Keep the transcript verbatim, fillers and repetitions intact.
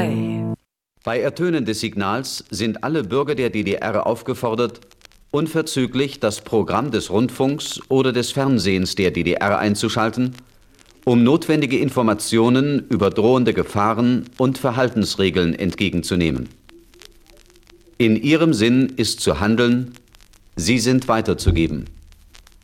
drei. Bei Ertönen des Signals sind alle Bürger der D D R aufgefordert, unverzüglich das Programm des Rundfunks oder des Fernsehens der D D R einzuschalten, um notwendige Informationen über drohende Gefahren und Verhaltensregeln entgegenzunehmen. In ihrem Sinn ist zu handeln, sie sind weiterzugeben.